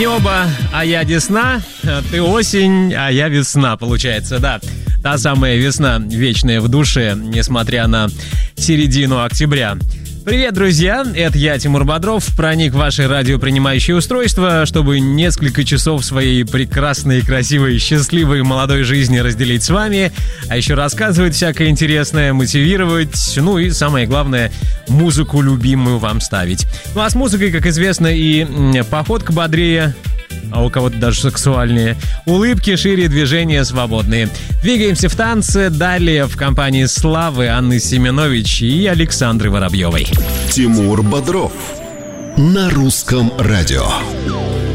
Небо, а я десна, ты осень, а я весна, получается, да. Та самая весна, вечная в душе, несмотря на середину октября. Привет, друзья, это я, Тимур Бодров, проник в ваше радиопринимающее устройство, чтобы несколько часов своей прекрасной, красивой, счастливой молодой жизни разделить с вами, а еще рассказывать всякое интересное, мотивировать, ну и самое главное, музыку любимую вам ставить. Ну а с музыкой, как известно, и походка бодрее, а у кого-то даже сексуальнее, улыбки шире, движения свободные. Двигаемся в танце, далее в компании Славы, Анны Семенович и Александры Воробьевой. Тимур Бодров на русском радио.